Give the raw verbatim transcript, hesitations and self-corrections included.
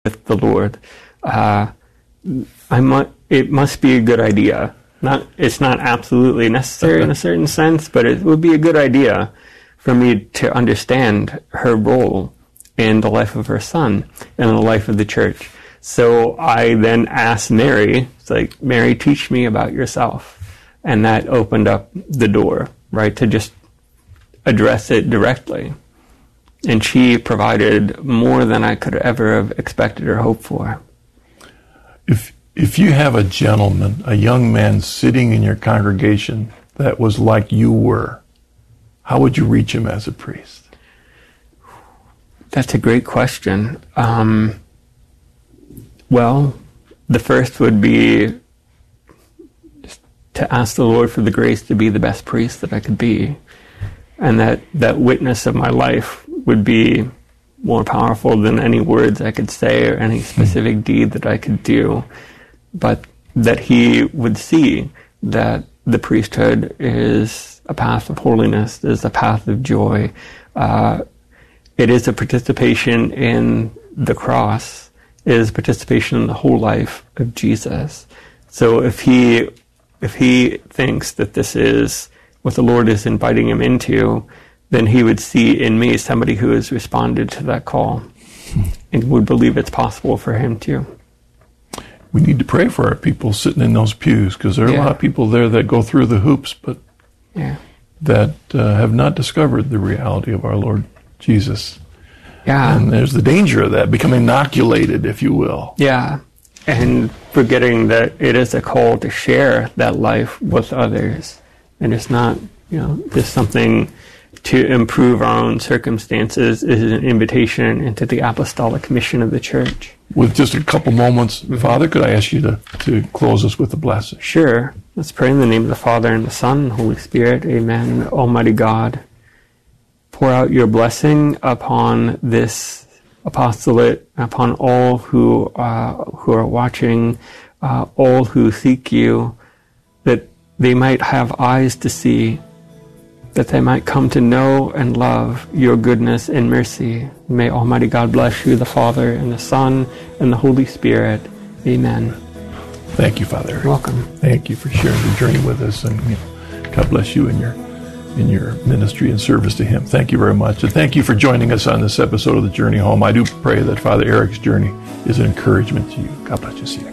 with the Lord, uh, I mu- it must be a good idea. Not, it's not absolutely necessary in a certain sense, but it would be a good idea for me to understand her role in the life of her son and in the life of the church. So I then asked Mary, it's like, Mary, teach me about yourself. And that opened up the door, right, to just address it directly. And she provided more than I could ever have expected or hoped for. If if you have a gentleman, a young man sitting in your congregation that was like you were, how would you reach him as a priest? That's a great question. Um, well, the first would be to ask the Lord for the grace to be the best priest that I could be. And that, that witness of my life would be more powerful than any words I could say or any specific mm. deed that I could do. But that he would see that the priesthood is a path of holiness, is a path of joy. Uh, it is a participation in the cross. It is participation in the whole life of Jesus. So if he, if he thinks that this is what the Lord is inviting him into, then he would see in me somebody who has responded to that call and would believe it's possible for him too. We need to pray for our people sitting in those pews, because there are yeah. a lot of people there that go through the hoops, but yeah. that uh, have not discovered the reality of our Lord Jesus. Yeah. And there's the danger of that, becoming inoculated, if you will. Yeah. And forgetting that it is a call to share that life with others. And it's not, you know, just something to improve our own circumstances. It is an invitation into the apostolic mission of the church. With just a couple moments, mm-hmm. Father, could I ask you to, to close us with a blessing? Sure. Let's pray in the name of the Father, and the Son, and the Holy Spirit. Amen. Almighty God, pour out your blessing upon this apostolate, upon all who, uh, who are watching, uh, all who seek you, that they might have eyes to see, that they might come to know and love your goodness and mercy. May Almighty God bless you, the Father, and the Son, and the Holy Spirit. Amen. Thank you, Father. You're welcome. Thank you for sharing the journey with us, and you know, God bless you in your in your ministry and service to Him. Thank you very much, and thank you for joining us on this episode of The Journey Home. I do pray that Father Eric's journey is an encouragement to you. God bless you. See you.